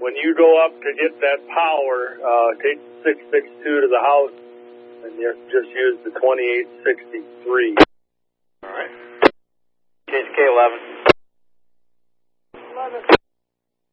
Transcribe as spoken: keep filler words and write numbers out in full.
when you go up to get that power, uh, take six six two to the house and you just use the twenty-eight sixty-three.